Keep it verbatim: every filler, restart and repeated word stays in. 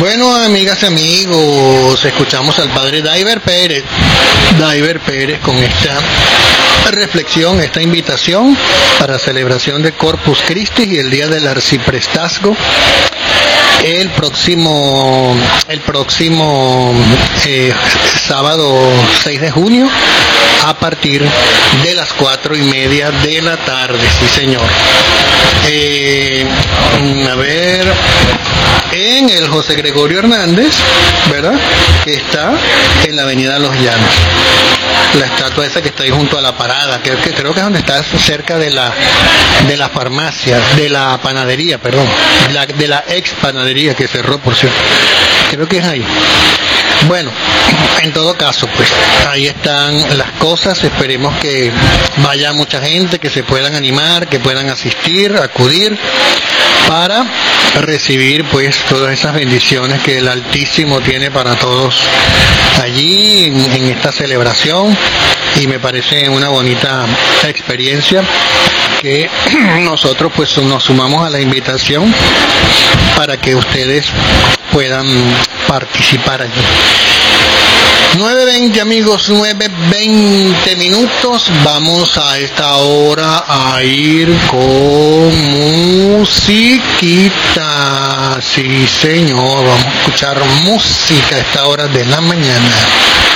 Bueno, amigas y amigos, escuchamos al padre Daiver Pérez, Daiver Pérez con esta reflexión, esta invitación para celebración de Corpus Christi y el día del arciprestazgo. El próximo, el próximo eh, sábado seis de junio a partir de las cuatro y media de la tarde, sí señor. Eh, a ver, en el José Gregorio Hernández, ¿verdad? Que está en la avenida Los Llanos. La estatua esa que está ahí junto a la parada, que, que creo que es donde está cerca de la de la farmacia, de la panadería, perdón, la, de la ex panadería que cerró, por cierto. Creo que es ahí. Bueno, en todo caso, pues ahí están las cosas. Esperemos que vaya mucha gente, que se puedan animar, que puedan asistir, acudir para recibir pues todas esas bendiciones que el Altísimo tiene para todos allí en, en esta celebración, y me parece una bonita experiencia que nosotros pues nos sumamos a la invitación para que ustedes puedan participar allí. nueve veinte amigos, nueve veinte minutos. Vamos a esta hora a ir con musiquita. Sí señor, vamos a escuchar música a esta hora de la mañana.